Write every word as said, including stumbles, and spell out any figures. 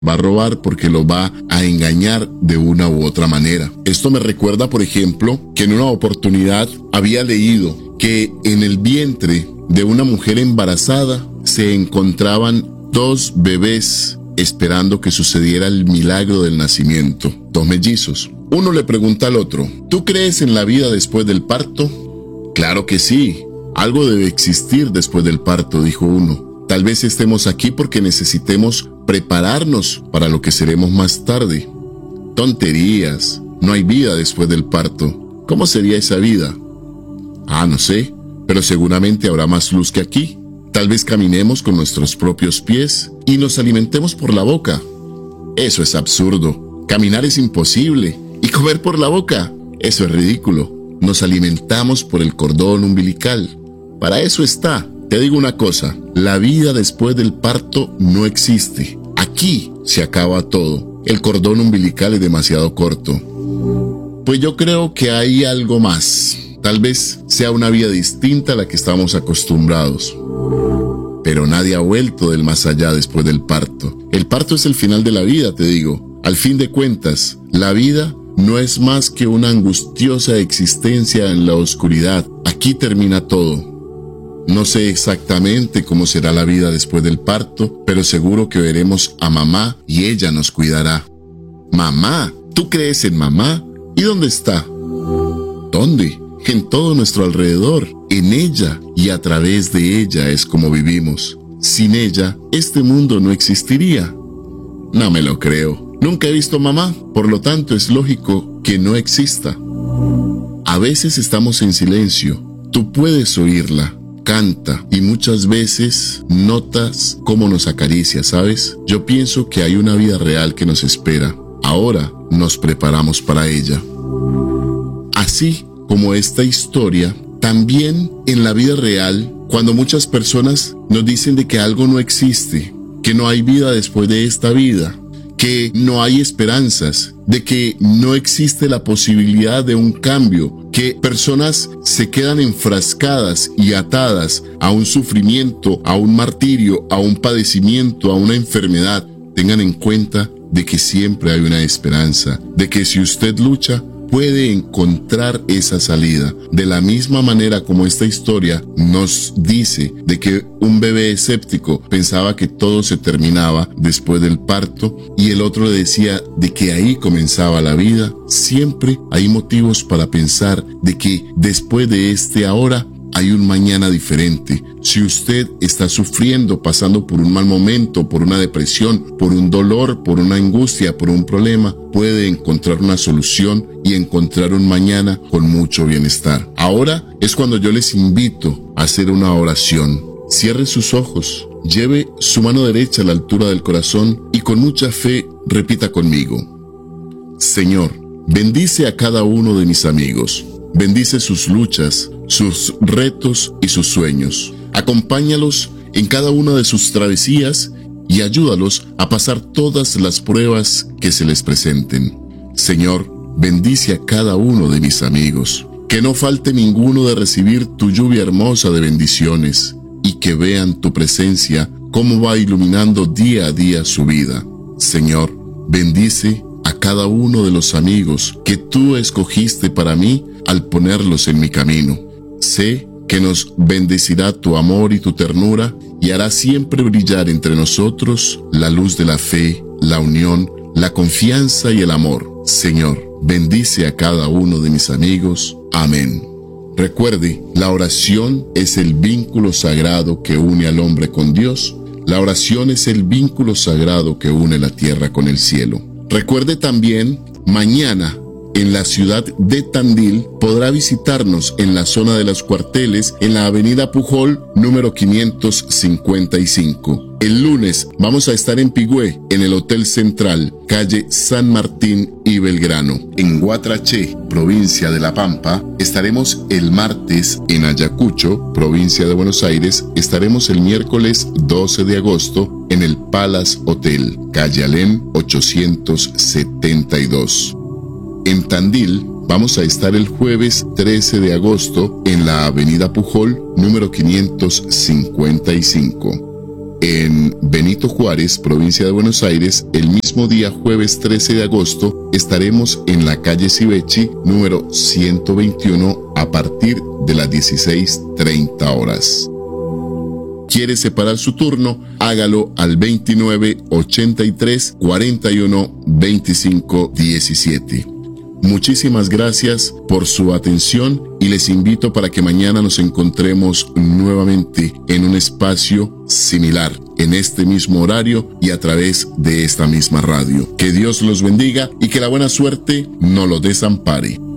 va a robar porque lo va a engañar de una u otra manera. Esto me recuerda, por ejemplo, que en una oportunidad había leído que en el vientre de una mujer embarazada se encontraban dos bebés esperando que sucediera el milagro del nacimiento, dos mellizos. Uno le pregunta al otro, ¿tú crees en la vida después del parto? Claro que sí, algo debe existir después del parto, dijo uno. Tal vez estemos aquí porque necesitemos prepararnos para lo que seremos más tarde. Tonterías, no hay vida después del parto. ¿Cómo sería esa vida? Ah, no sé, pero seguramente habrá más luz que aquí. Tal vez caminemos con nuestros propios pies y nos alimentemos por la boca. Eso es absurdo. Caminar es imposible. ¿Y comer por la boca? Eso es ridículo. Nos alimentamos por el cordón umbilical. Para eso está. Te digo una cosa, la vida después del parto no existe. Aquí se acaba todo. El cordón umbilical es demasiado corto. Pues yo creo que hay algo más. Tal vez sea una vida distinta a la que estamos acostumbrados. Pero nadie ha vuelto del más allá después del parto. El parto es el final de la vida, te digo. Al fin de cuentas, la vida no es más que una angustiosa existencia en la oscuridad. Aquí termina todo. No sé exactamente cómo será la vida después del parto, pero seguro que veremos a mamá y ella nos cuidará. ¿Mamá? ¿Tú crees en mamá? ¿Y dónde está? ¿Dónde? En todo nuestro alrededor, en ella y a través de ella es como vivimos. Sin ella, este mundo no existiría. No me lo creo. Nunca he visto mamá, por lo tanto es lógico que no exista. A veces estamos en silencio. Tú puedes oírla. Canta y muchas veces notas cómo nos acaricia, ¿sabes? Yo pienso que hay una vida real que nos espera. Ahora nos preparamos para ella. Así como esta historia, también en la vida real, cuando muchas personas nos dicen de que algo no existe, que no hay vida después de esta vida, que no hay esperanzas, de que no existe la posibilidad de un cambio, que personas se quedan enfrascadas y atadas a un sufrimiento, a un martirio, a un padecimiento, a una enfermedad, tengan en cuenta de que siempre hay una esperanza, de que si usted lucha, puede encontrar esa salida. De la misma manera como esta historia nos dice de que un bebé escéptico pensaba que todo se terminaba después del parto y el otro le decía de que ahí comenzaba la vida, siempre hay motivos para pensar de que después de este ahora hay un mañana diferente. Si usted está sufriendo, pasando por un mal momento, por una depresión, por un dolor, por una angustia, por un problema, puede encontrar una solución y encontrar un mañana con mucho bienestar. Ahora es cuando yo les invito a hacer una oración. Cierre sus ojos, lleve su mano derecha a la altura del corazón y con mucha fe repita conmigo. Señor, bendice a cada uno de mis amigos. Bendice sus luchas, sus retos y sus sueños. Acompáñalos en cada una de sus travesías y ayúdalos a pasar todas las pruebas que se les presenten. Señor, bendice a cada uno de mis amigos. Que no falte ninguno de recibir tu lluvia hermosa de bendiciones y que vean tu presencia cómo va iluminando día a día su vida. Señor, bendice a cada uno de los amigos que tú escogiste para mí al ponerlos en mi camino. Sé que nos bendecirá tu amor y tu ternura y hará siempre brillar entre nosotros la luz de la fe, la unión, la confianza y el amor. Señor, bendice a cada uno de mis amigos. Amén. Recuerde, la oración es el vínculo sagrado que une al hombre con Dios. La oración es el vínculo sagrado que une la tierra con el cielo. Recuerde también, mañana, en la ciudad de Tandil, podrá visitarnos en la zona de los cuarteles, en la avenida Pujol, número quinientos cincuenta y cinco. El lunes vamos a estar en Pigüé, en el Hotel Central, calle San Martín y Belgrano. En Guatraché, provincia de La Pampa, estaremos el martes. En Ayacucho, provincia de Buenos Aires, estaremos el miércoles doce de agosto en el Palace Hotel, calle Alem ochocientos setenta y dos. En Tandil vamos a estar el jueves trece de agosto en la avenida Pujol, número quinientos cincuenta y cinco. en Benito Juárez, provincia de Buenos Aires, el mismo día jueves trece de agosto, estaremos en la calle Cibechi, número ciento veintiuno, a partir de las dieciséis treinta horas. ¿Quiere separar su turno? Hágalo al veintinueve ochenta y tres cuarenta y uno veinticinco diecisiete. Muchísimas gracias por su atención y les invito para que mañana nos encontremos nuevamente en un espacio similar, en este mismo horario y a través de esta misma radio. Que Dios los bendiga y que la buena suerte no los desampare.